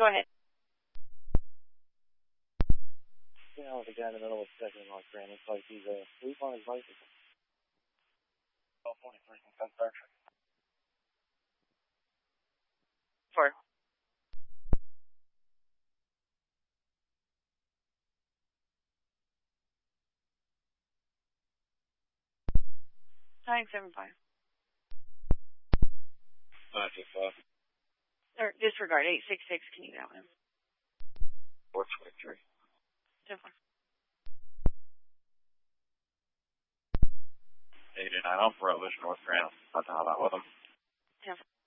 ahead. Yeah, with the guy in the middle of second Los Grand. Looks like he's asleep on his bicycle. 12:43 from Sunfire. 4. Nine 75. 925. Or disregard 866. Can you get out with him? 423. 10-4. 89 off Rutledge, North Grand. I'll talk about with him. 10-4.